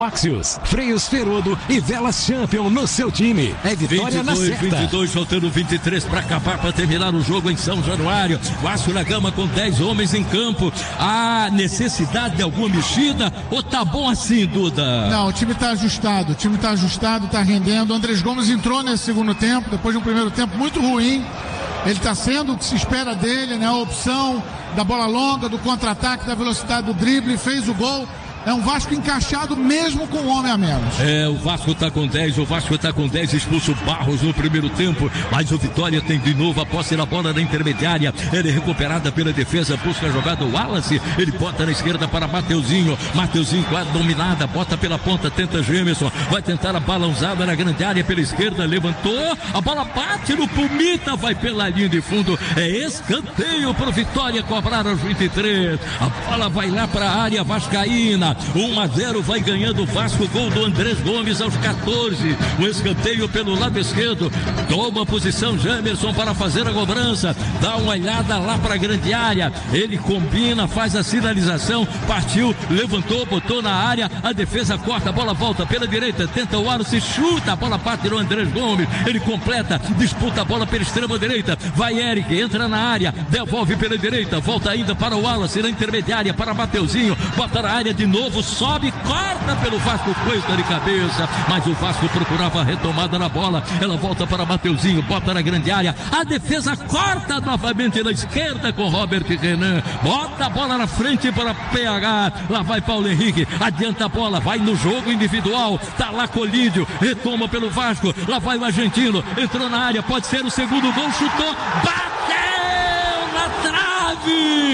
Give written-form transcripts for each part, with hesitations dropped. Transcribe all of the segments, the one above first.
Axios, freios Ferodo e velas Champion no seu time. É vitória na certa. 22, faltando 23 para acabar, para terminar o jogo em São Januário. Vasco da Gama com 10 homens em campo. Há necessidade de alguma mexida ou tá bom assim, Duda? Não, o time tá ajustado, tá rendendo. O Andrés Gomes entrou nesse segundo tempo, depois de um primeiro tempo muito ruim. Ele está sendo o que se espera dele, né? A opção da bola longa, do contra-ataque, da velocidade do drible, fez o gol. É um Vasco encaixado mesmo com um homem a menos. O Vasco tá com 10, expulso Barros no primeiro tempo, mas o Vitória tem de novo a posse na bola da intermediária, ele é recuperada pela defesa, busca a jogada o Wallace, ele bota na esquerda para Mateuzinho quase dominada, bota pela ponta, tenta Gemerson, vai tentar a bala usada na grande área pela esquerda, levantou, a bola bate no Pumita, vai pela linha de fundo, é escanteio pro Vitória cobrar aos 23, a bola vai lá para a área vascaína. 1-0, vai ganhando o Vasco, gol do Andrés Gomes aos 14, o escanteio pelo lado esquerdo, toma posição Gemerson para fazer a cobrança, dá uma olhada lá para a grande área, ele combina, faz a sinalização, partiu, levantou, botou na área, a defesa corta, a bola volta pela direita, tenta o Wallace, chuta, a bola bate no Andrés Gomes, ele completa, disputa a bola pela extrema direita, vai Eric, entra na área, devolve pela direita, volta ainda para o Wallace, na intermediária, para Mateuzinho, bota na área de novo, sobe, corta pelo Vasco, coisa de cabeça, mas o Vasco procurava a retomada na bola, ela volta para Mateuzinho, bota na grande área, a defesa corta novamente na esquerda com Robert Renan, bota a bola na frente para PH, lá vai Paulo Henrique, adianta a bola, vai no jogo individual, tá lá Colídio, retoma pelo Vasco, lá vai o argentino, entrou na área, pode ser o segundo gol, chutou, bateu na trave,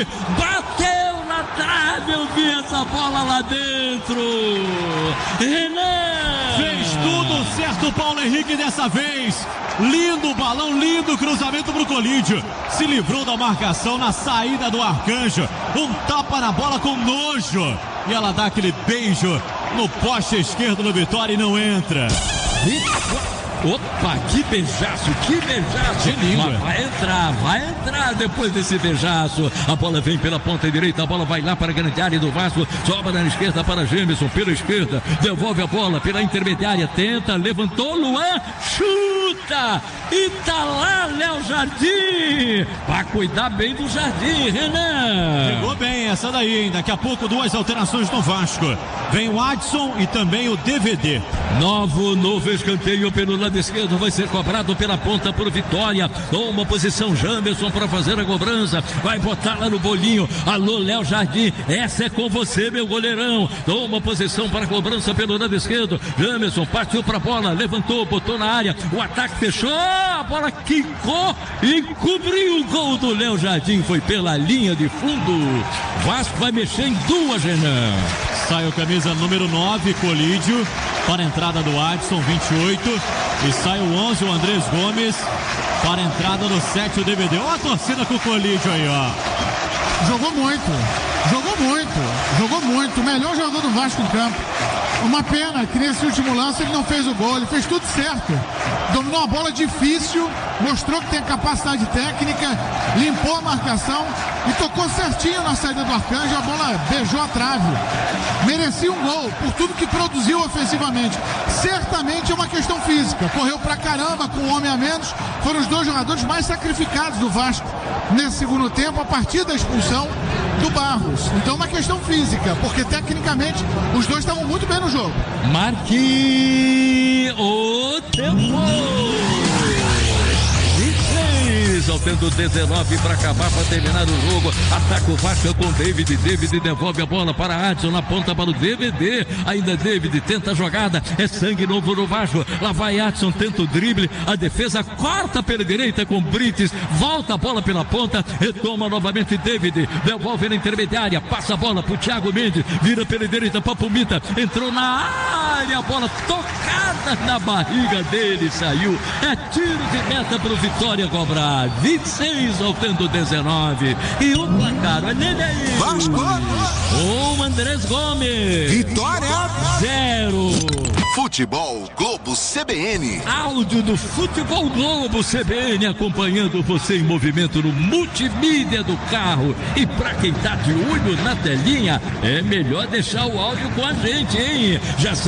eu vi essa bola lá dentro. Renan fez tudo certo, Paulo Henrique dessa vez. Lindo balão, lindo cruzamento pro Colídio. Se livrou da marcação na saída do Arcanjo. Um tapa na bola com nojo. E ela dá aquele beijo no poste esquerdo do Vitória e não entra. Opa, que beijaço, de língua. Vai entrar depois desse beijaço, a bola vem pela ponta direita, a bola vai lá para a grande área do Vasco, sobra na esquerda para Gemerson, pela esquerda, devolve a bola pela intermediária, tenta, levantou, Luan, chuta, e tá lá Léo Jardim, vai cuidar bem do Jardim, Renan. Pegou bem essa daí, hein? Daqui a pouco duas alterações no Vasco, vem o Adson e também o DVD. Novo escanteio pelo lado esquerdo, vai ser cobrado pela ponta por Vitória, toma posição Gemerson para fazer a cobrança, vai botar lá no bolinho, alô Léo Jardim, essa é com você meu goleirão, toma posição para a cobrança pelo lado esquerdo, Gemerson partiu para a bola, levantou, botou na área, o ataque fechou, a bola quicou e cobriu o gol do Léo Jardim, foi pela linha de fundo, Vasco vai mexer em duas, Renan. Sai o camisa número 9, Colídio, para a entrada do Adson, 28. E sai o 11, o Andrés Gomes, para a entrada do 7, o DVD. Olha a torcida com o Colídio aí, ó. Jogou muito. O melhor jogador do Vasco em campo. Uma pena que nesse último lance ele não fez o gol, ele fez tudo certo. Dominou a bola difícil, mostrou que tem capacidade técnica, limpou a marcação e tocou certinho na saída do Arcanjo, a bola beijou a trave. Merecia um gol por tudo que produziu ofensivamente. Certamente é uma questão física, correu pra caramba com um homem a menos, foram os dois jogadores mais sacrificados do Vasco nesse segundo tempo, a partir da expulsão do Barros. Então é uma questão física, porque tecnicamente os dois estavam muito bem no jogo. Marque o tempo. Faltando 19 para acabar, para terminar o jogo. Ataca o Vasco com David devolve a bola para Adson, na ponta para o DVD, ainda David tenta a jogada, é sangue novo no Vasco, lá vai Adson, tenta o drible, a defesa corta pela direita com Brites, volta a bola pela ponta, retoma novamente David, devolve na intermediária, passa a bola para o Thiago Mendes, vira pela direita para Pumita, entrou na área, a bola tocada na barriga dele, saiu, é tiro de meta para o Vitória cobrar. 26, faltando 19. E o placar, olha ele aí. Vasco. O Andrés Gomes. Vitória. 0. Futebol Globo CBN. Áudio do Futebol Globo CBN, acompanhando você em movimento no multimídia do carro. E pra quem tá de olho na telinha, é melhor deixar o áudio com a gente, hein? Já